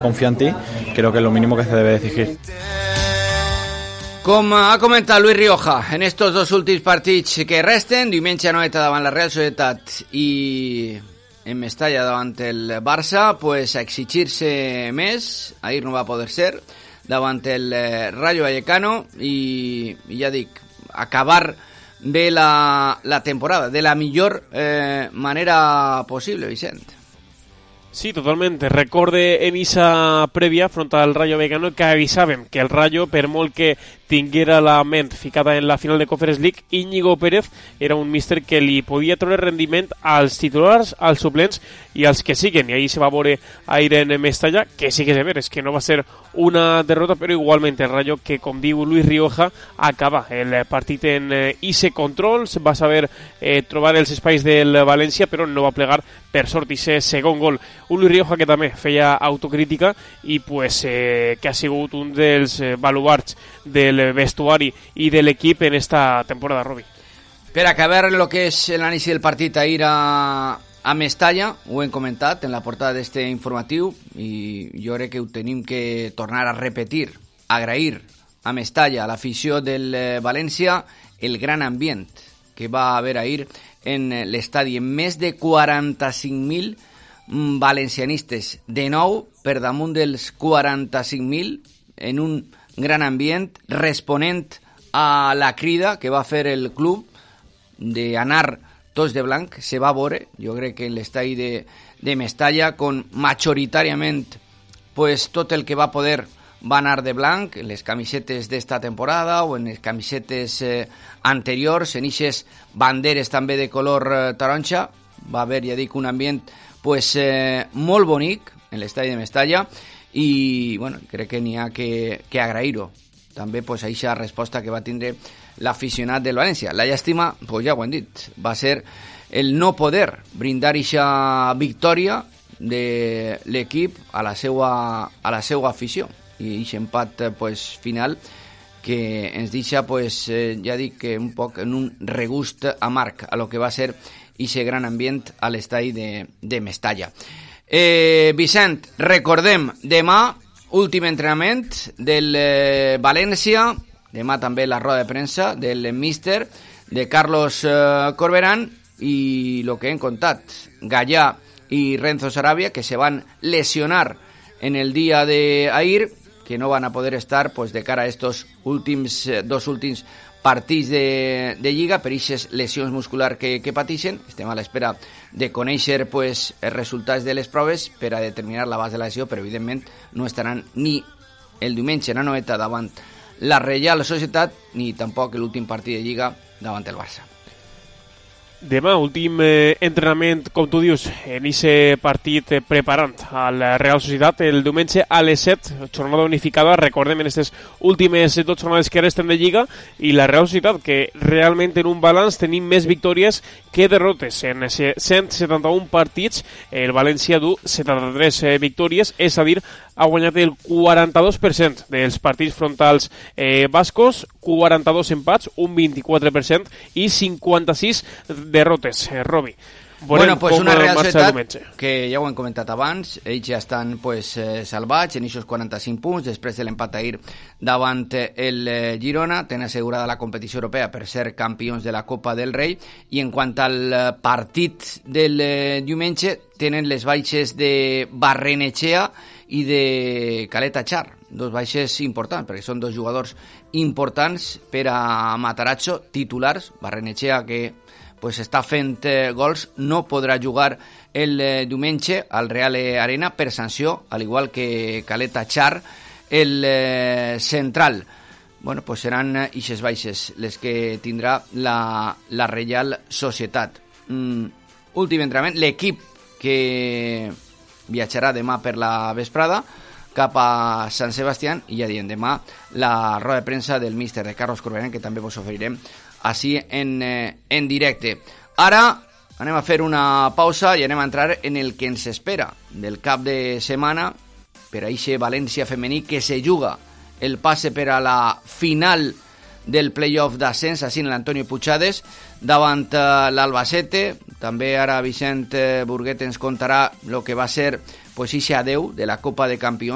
confía en ti, creo que es lo mínimo que se debe exigir. Com ha comentat Luis Rioja, en estos dos últims partits que resten, diumenge a Noeta davant la Real Societat i en Mestalla davant el Barça, pues a exigir-se més. Ahir no va poder ser davant el Rayo Vallecano i ja dic, acabar bé la temporada de la millor manera possible, Vicent. Sí, totalmente. Recorde en esa prèvia front al Rayo Vallecano que avisàvem que el Rayo, per molt que tinguera la ment ficada en la final de Conference League, Íñigo Pérez era un míster que li podia treure rendiment als titulars, als suplents i als que siguen. I ahí se va veure ahir en Mestalla, que sí que és de veres, que no va ser una derrota, però igualment el Rayo, que com diu Luis Rioja, acaba el partit en ese control, va saber trobar els espais del València, però no va plegar per sort ese segon gol. Un Luis Rioja que també feia autocrítica i pues, que ha sigut un dels baluards del vestuari i de l'equip en esta temporada, Robi. Per acabar el que és l'anàlisi del partit ahir a Mestalla, ho hem comentat en la portada d'este informatiu i jo crec que ho tenim que tornar a repetir, agrair a Mestalla, a l'afició del València, el gran ambient que va haver ahir en l'estadi, amb més de 45.000 valencianistes, de nou per damunt dels 45.000 en un gran ambient, responent a la crida que va fer el club d'anar tots de blanc. Se va veure, jo crec que en l'estadi de Mestalla, con majoritàriament pues, tot el que va poder va anar de blanc, en les camisetes d'esta temporada o en les camisetes anteriors, en eixes banderes també de color taronja. Va haver, ja dic, un ambient pues, molt bonic en l'estadi de Mestalla i bueno, crec que n'hi ha que agrair-ho també pues, a aquesta resposta que va tindre l'aficionat del València. La llàstima, pues, ja ho hem dit, va ser el no poder brindar aquesta victòria de l'equip a la seva afició i aquest empat pues, final que ens deixa pues, ja dic que un poc en un regust amarg a lo que va ser aquest gran ambient a l'estadi de Mestalla. Vicent, recordem, demà últim entrenament del València, demà també la roda de premsa del míster de Carlos Corberán i el que hem contat, Gallà i Renzo Sarabia, que se van lesionar en el dia d'ahir, que no van a poder estar pues, de cara a estos dos últims partits de Lliga per aquestes lesions musculars que pateixen. Estem a l'espera de conèixer pues, els resultats de les proves per a determinar l'abast de la lesió, però evidentment no estaran ni el diumenge a Noeta davant la Real Societat ni tampoc l'últim partit de Lliga davant el Barça. Demà, últim entrenament, com tu dius, en aquest partit preparant al Real Societat el diumenge a les 7, jornada unificada, recordem en aquestes últimes 2 jornades que resten de Lliga, i la Real Societat, que realment en un balanç tenim més victòries que derrotes. En 171 partits, el València du 73 victòries, és a dir, ha guanyat el 42% dels partits frontals bascos, 42 empats, un 24% i 56 derrotes, Robi. Bueno, pues una Real Societat que ja ho hem comentat abans, ells ja estan pues, salvats en aquests 45 punts després de l'empat ahir davant el Girona, tenen assegurada la competició europea per ser campions de la Copa del Rei, i en quant al partit del diumenge tenen les baixes de Barrenechea i de Caleta Char, dos baixes importants perquè són dos jugadors importants per a Matarazzo, titulars. Barrenechea, que pues està fent gols, no podrà jugar el diumenge al Real Arena per sanció, al igual que Caleta Char, el central. Bueno, pues seran ixes baixes les que tindrà la Real Societat. Últim entrenament, l'equip que viatjarà demà per la vesprada cap a Sant Sebastián, i ja diem, demà la roda de premsa del míster de Carlos Corberán, que també vos oferirem així en directe. Ara anem a fer una pausa i anem a entrar en el que ens espera del cap de setmana per a eixe València femení que se juga el passe per a la final del playoff d'ascens, així en l'Antonio Puigades davant l'Albacete. També ara Vicent Burguet ens contarà el que va ser pues, ixe adeu de la Copa de Campions